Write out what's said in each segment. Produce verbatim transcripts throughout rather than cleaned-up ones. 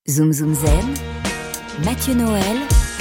Zoom Zoom Zen, Mathieu Noël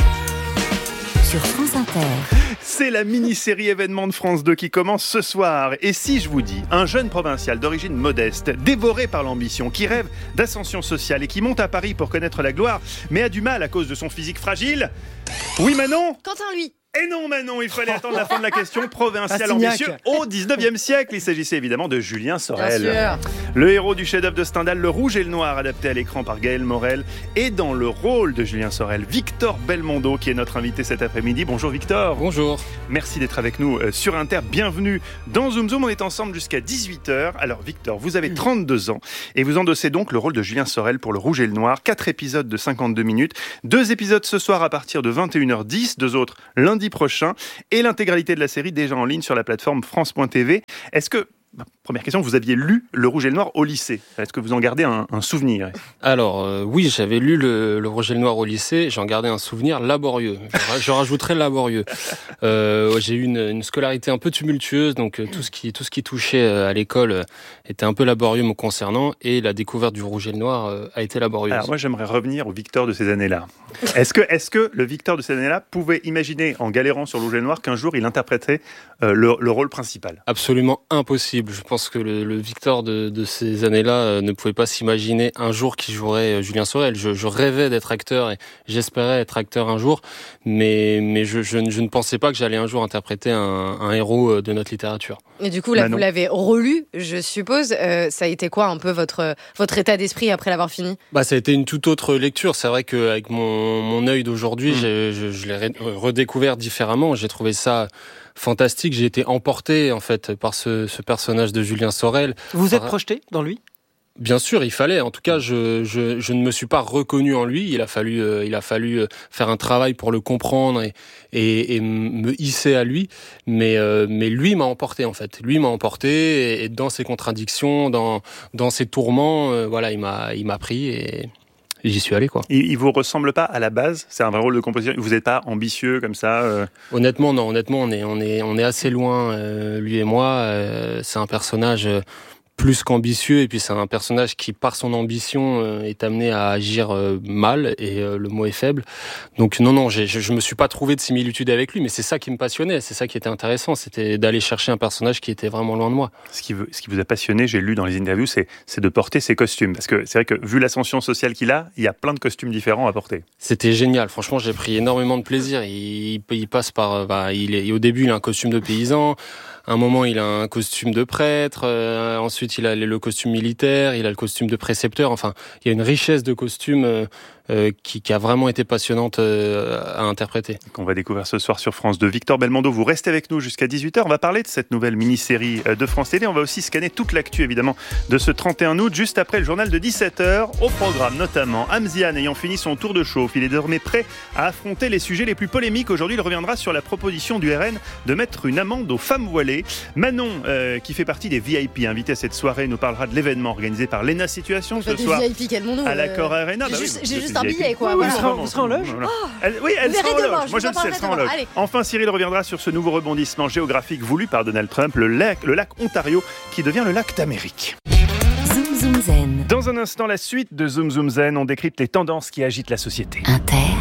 sur France Inter. C'est la mini-série événement de France deux qui commence ce soir. Et si je vous dis, un jeune provincial d'origine modeste, dévoré par l'ambition, qui rêve d'ascension sociale et qui monte à Paris pour connaître la gloire, mais a du mal à cause de son physique fragile. Oui Manon ? Quentin, lui. Et non Manon, il fallait attendre la fin de la question. Provincial Rastignac. ambitieux au dix-neuvième siècle. Il s'agissait évidemment de Julien Sorel. Bien sûr. Le héros du chef-d'œuvre de Stendhal, Le Rouge et le Noir, adapté à l'écran par Gaël Morel. Et dans le rôle de Julien Sorel, Victor Belmondo, qui est notre invité cet après-midi. Bonjour Victor. Bonjour. Merci d'être avec nous euh, sur Inter. Bienvenue dans Zoom Zoom. On est ensemble jusqu'à dix-huit heures. Alors Victor, vous avez trente-deux ans et vous endossez donc le rôle de Julien Sorel pour Le Rouge et le Noir. Quatre épisodes de cinquante-deux minutes. Deux épisodes ce soir à partir de vingt et une heures dix. Deux autres lundi prochain. Et l'intégralité de la série déjà en ligne sur la plateforme France point T V. Est-ce que, première question, vous aviez lu Le Rouge et le Noir au lycée ? Est-ce que vous en gardez un, un souvenir ? Alors, euh, oui, j'avais lu le, le Rouge et le Noir au lycée. J'en gardais un souvenir laborieux. Je, je rajouterais laborieux. Euh, j'ai eu une, une scolarité un peu tumultueuse, donc euh, tout ce qui tout ce qui touchait euh, à l'école euh, était un peu laborieux me concernant, et la découverte du Rouge et le Noir euh, a été laborieuse. Alors moi, j'aimerais revenir au Victor de ces années-là. Est-ce que, est-ce que le Victor de ces années-là pouvait imaginer, en galérant sur Le Rouge et le Noir, qu'un jour il interpréterait euh, le, le rôle principal ? Absolument impossible. Je pense que le, le Victor de, de ces années-là euh, ne pouvait pas s'imaginer un jour qu'il jouerait euh, Julien Sorel. Je, je rêvais d'être acteur et j'espérais être acteur un jour, mais, mais je, je, je ne pensais pas que j'allais un jour interpréter un, un héros de notre littérature. Et du coup, là, Manon. vous l'avez relu, je suppose. Euh, ça a été quoi un peu votre, votre état d'esprit après l'avoir fini ? Bah, ça a été une toute autre lecture. C'est vrai qu'avec mon, mon œil d'aujourd'hui, mmh. je, je, je l'ai redécouvert différemment. J'ai trouvé ça fantastique. J'ai été emporté, en fait, par ce, ce personnage de Julien Sorel. Vous vous êtes par... projeté dans lui ? Bien sûr, il fallait. En tout cas, je, je, je ne me suis pas reconnu en lui. Il a fallu, euh, il a fallu faire un travail pour le comprendre et, et, et me hisser à lui. Mais, euh, mais lui m'a emporté, en fait. Lui m'a emporté et, et dans ses contradictions, dans, dans ses tourments, euh, voilà, il m'a, il m'a pris et, et j'y suis allé, quoi. Il, il vous ressemble pas à la base ? C'est un vrai rôle de compositeur. Vous n'êtes pas ambitieux comme ça euh... Honnêtement, non. Honnêtement, on est, on est, on est assez loin, euh, lui et moi. Euh, c'est un personnage. Euh, plus qu'ambitieux, et puis c'est un personnage qui, par son ambition, euh, est amené à agir euh, mal, et euh, le mot est faible. Donc non, non, j'ai, je, je me suis pas trouvé de similitude avec lui, mais c'est ça qui me passionnait, c'est ça qui était intéressant, c'était d'aller chercher un personnage qui était vraiment loin de moi. Ce qui, veut, ce qui vous a passionné, j'ai lu dans les interviews, c'est, c'est de porter ses costumes, parce que c'est vrai que vu l'ascension sociale qu'il a, il y a plein de costumes différents à porter. C'était génial, franchement, j'ai pris énormément de plaisir. Il, il passe par, bah, il est, au début, il a un costume de paysan. À un moment, il a un costume de prêtre. Euh, ensuite, il a le costume militaire. Il a le costume de précepteur. Enfin, il y a une richesse de costumes euh, euh, qui, qui a vraiment été passionnante euh, à interpréter. Qu'on va découvrir ce soir sur France deux. Victor Belmondo, vous restez avec nous jusqu'à dix-huit heures. On va parler de cette nouvelle mini-série de France Télé. On va aussi scanner toute l'actu, évidemment, de ce trente et un août, juste après le journal de dix-sept heures. Au programme, notamment, Hamziane, ayant fini son tour de chauffe, il est désormais prêt à affronter les sujets les plus polémiques. Aujourd'hui, il reviendra sur la proposition du R N de mettre une amende aux femmes voilées. Manon, euh, qui fait partie des V I P invités à cette soirée, nous parlera de l'événement organisé par l'E N A Situation ce des soir V I P, quel mon nom, à l'Accor euh... Arena. J'ai Bah juste, oui, j'ai vous juste êtes un V I P. billet, quoi. Oui, Voilà. vous, serez, vous serez en loge. Voilà. Oh, elle, Oui, elle vous sera en verrez loge. demain, je Moi, vous je en le sais, elle parlerai sera en demain. loge. Allez. Enfin, Cyril reviendra sur ce nouveau rebondissement géographique voulu par Donald Trump, le lac, le lac Ontario, qui devient le lac d'Amérique. Zoom Zoom Zen, Dans un instant, la suite de Zoom Zoom Zen, on décrypte les tendances qui agitent la société. Inter.